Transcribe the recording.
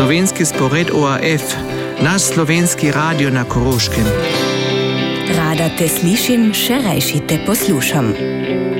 slovenski spored ORF, naš slovenski radio na Koroškem. Rada te slišim, še rajši te poslušam.